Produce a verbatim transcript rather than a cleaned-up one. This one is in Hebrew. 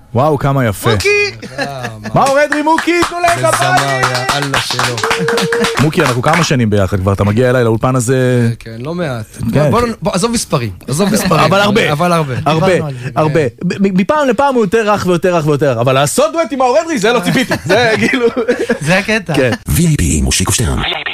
וואו, כמה יפה. מוקי! מאור אדרי, מוקי, תנו להם כפיים! אללה שלו. מוקי, אנחנו כמה שנים ביחד כבר, אתה מגיע אליי לאולפן הזה... כן, לא מעט. בוא, עזוב מספרים, עזוב מספרים. אבל הרבה. אבל הרבה. הרבה, הרבה. מפעם לפעם הוא יותר רך ויותר רך ויותר, אבל לעשות דואט עם מאור אדרי, זה לא ציפיתי. זה כאילו... זה הקטע. כן. וי איי פי עם מושיקו שטרן.